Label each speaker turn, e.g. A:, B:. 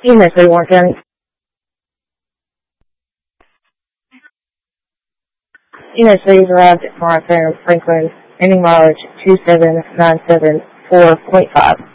A: EMS 31 County. EMS 3 has arrived at Farm Franklin, ending mileage 2797.4.5.